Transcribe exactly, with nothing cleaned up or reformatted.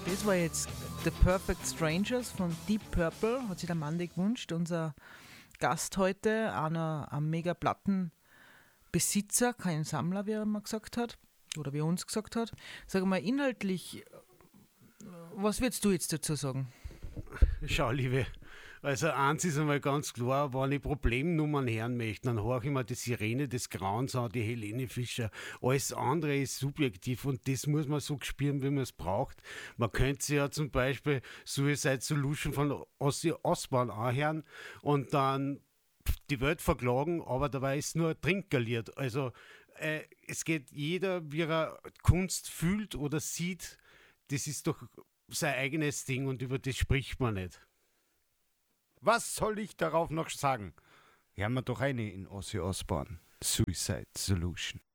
Das war jetzt The Perfect Strangers von Deep Purple, hat sich der Mandy gewünscht. Unser Gast heute, einer ein mega Plattenbesitzer, kein Sammler, wie er mal gesagt hat, oder wie er uns gesagt hat. Sag mal, inhaltlich, was würdest du jetzt dazu sagen? Schau, Liebe, also eins ist einmal ganz klar, wenn ich Problemnummern hören möchte, dann höre ich mir die Sirene des Grauens an, die Helene Fischer. Alles andere ist subjektiv und das muss man so spüren, wie man es braucht. Man könnte sich ja zum Beispiel Suicide Solution von Ozzy Osbourne anhören und dann die Welt verklagen, aber dabei ist nur trinkgaliert. Also äh, es geht jeder, wie er Kunst fühlt oder sieht, das ist doch sein eigenes Ding und über das spricht man nicht. Was soll ich darauf noch sagen? Hören wir doch eine in Ozzy Osbourne, Suicide Solution.